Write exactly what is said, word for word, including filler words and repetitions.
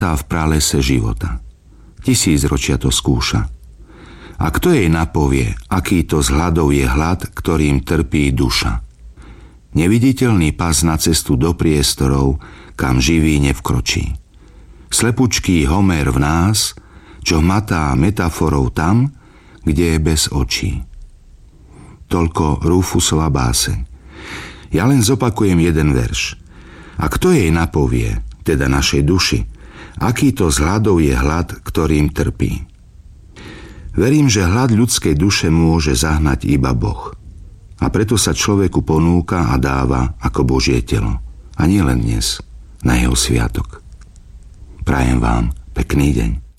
tá v pralese života. Tisíc ročia to skúša. A kto jej napovie, aký to z hladov je hlad, ktorým trpí duša? Neviditeľný pas na cestu do priestorov, kam živý nevkročí. Slepučký Homér v nás, čo matá metaforou tam, kde je bez očí. Toľko Rufusova báseň. Ja len zopakujem jeden verš. A kto jej napovie, teda našej duši, aký to z hladov je hlad, ktorým trpí? Verím, že hlad ľudskej duše môže zahnať iba Boh. A preto sa človeku ponúka a dáva ako Božie telo. A nie len dnes, na jeho sviatok. Prajem vám pekný deň.